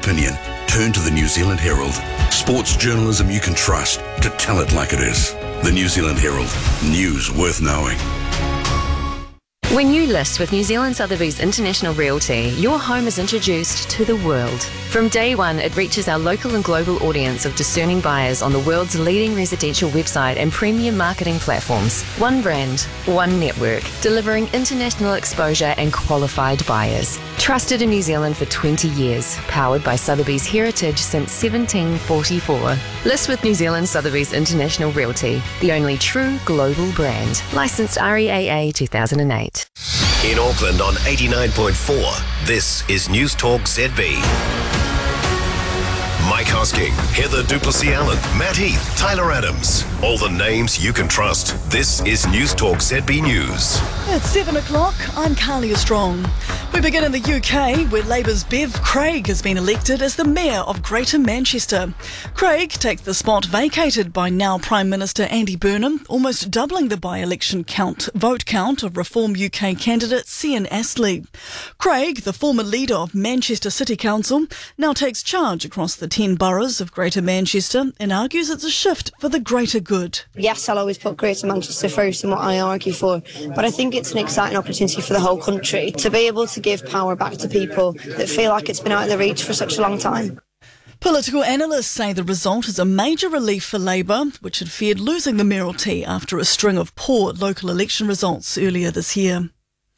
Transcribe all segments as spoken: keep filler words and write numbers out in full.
opinion, turn to the New Zealand Herald. Sports journalism you can trust to tell it like it is. The New Zealand Herald. News worth knowing. When you list with New Zealand Sotheby's International Realty, your home is introduced to the world. From day one, it reaches our local and global audience of discerning buyers on the world's leading residential website and premium marketing platforms. One brand, one network, delivering international exposure and qualified buyers. Trusted in New Zealand for twenty years, powered by Sotheby's heritage since seventeen forty-four. List with New Zealand Sotheby's International Realty, the only true global brand. Licensed R E A A two thousand eight. In Auckland on eighty-nine point four, this is News Talk Z B. Mike Hosking, Heather Duplessis-Allen, Matt Heath, Tyler Adams. All the names you can trust. This is News Talk Z B News. It's seven o'clock. I'm Carlia Strong. We begin in the U K, where Labour's Bev Craig has been elected as the Mayor of Greater Manchester. Craig takes the spot vacated by now Prime Minister Andy Burnham, almost doubling the by-election count, vote count of Reform U K candidate Cian Astley. Craig, the former leader of Manchester City Council, now takes charge across the ten boroughs of Greater Manchester and argues it's a shift for the greater good. Yes, I'll always put Greater Manchester first in what I argue for, but I think it's an exciting opportunity for the whole country to be able to give power back to people that feel like it's been out of their reach for such a long time. Political analysts say the result is a major relief for Labour, which had feared losing the mayoralty after a string of poor local election results earlier this year.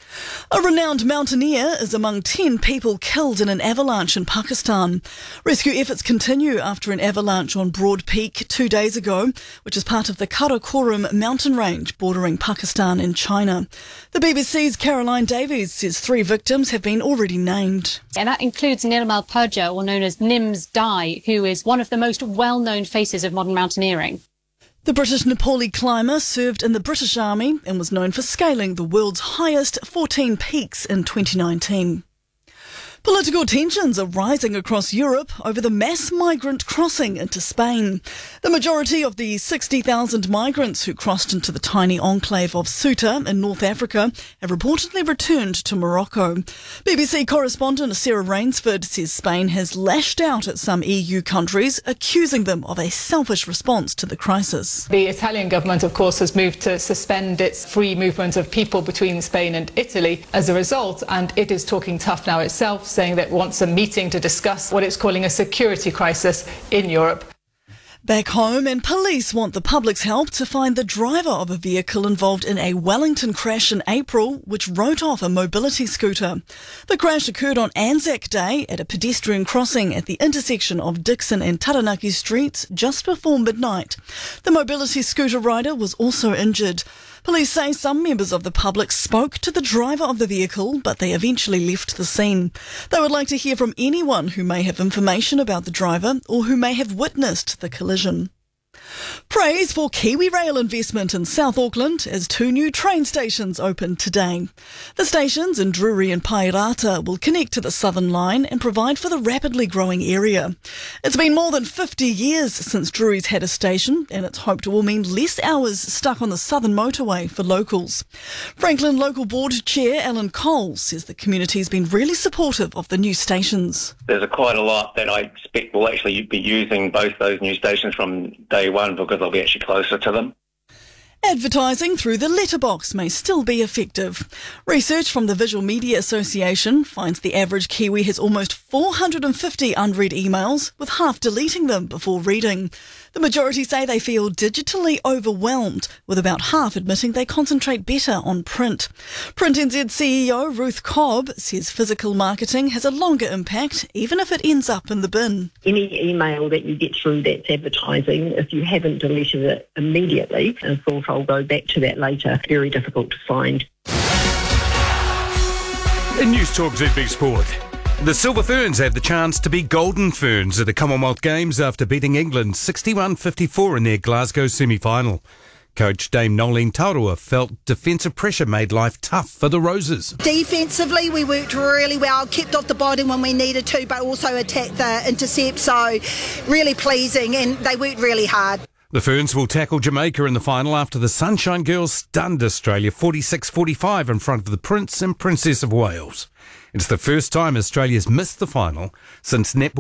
A renowned mountaineer is among ten people killed in an avalanche in Pakistan. Rescue efforts continue after an avalanche on Broad Peak two days ago, which is part of the Karakoram mountain range bordering Pakistan and China. The B B C's Caroline Davies says three victims have been already named. And that includes Nirmal Purja, or known as Nims Dai, who is one of the most well-known faces of modern mountaineering. The British Nepali climber served in the British Army and was known for scaling the world's highest fourteen peaks in twenty nineteen. Political tensions are rising across Europe over the mass migrant crossing into Spain. The majority of the sixty thousand migrants who crossed into the tiny enclave of Ceuta in North Africa have reportedly returned to Morocco. B B C correspondent Sarah Rainsford says Spain has lashed out at some E U countries, accusing them of a selfish response to the crisis. The Italian government, of course, has moved to suspend its free movement of people between Spain and Italy as a result, and it is talking tough now itself, saying that it wants a meeting to discuss what it's calling a security crisis in Europe. Back home, and police want the public's help to find the driver of a vehicle involved in a Wellington crash in April, which wrote off a mobility scooter. The crash occurred on Anzac Day at a pedestrian crossing at the intersection of Dixon and Taranaki Streets just before midnight. The mobility scooter rider was also injured. Police say some members of the public spoke to the driver of the vehicle, but they eventually left the scene. They would like to hear from anyone who may have information about the driver or who may have witnessed the collision. Praise for KiwiRail investment in South Auckland as two new train stations open today. The stations in Drury and Pairata will connect to the Southern Line and provide for the rapidly growing area. It's been more than fifty years since Drury's had a station, and it's hoped will mean less hours stuck on the Southern Motorway for locals. Franklin Local Board Chair Alan Cole says the community's been really supportive of the new stations. There's a quite a lot that I expect will actually be using both those new stations from day one, because they'll be actually closer to them. Advertising through the letterbox may still be effective. Research from the Visual Media Association finds the average Kiwi has almost four hundred fifty unread emails, with half deleting them before reading. The majority say they feel digitally overwhelmed, with about half admitting they concentrate better on print. Print N Z C E O Ruth Cobb says physical marketing has a longer impact, even if it ends up in the bin. Any email that you get through that's advertising, if you haven't deleted it immediately and thought I'll go back to that later, very difficult to find. In News Talk Z B Sport. The Silver Ferns have the chance to be Golden Ferns at the Commonwealth Games after beating England sixty-one fifty-four in their Glasgow semi-final. Coach Dame Nolene Taurua felt defensive pressure made life tough for the Roses. Defensively, we worked really well, kept off the bottom when we needed to, but also attacked the intercept, so really pleasing, and they worked really hard. The Ferns will tackle Jamaica in the final after the Sunshine Girls stunned Australia forty-six forty-five in front of the Prince and Princess of Wales. It's the first time Australia's missed the final since netball